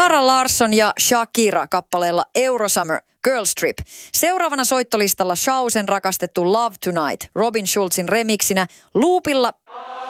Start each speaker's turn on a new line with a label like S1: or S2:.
S1: Zara Larsson ja Shakira kappaleella Eurosummer Girls Trip. Seuraavana soittolistalla Shausen rakastettu Love Tonight Robin Schulzin remiksinä loopilla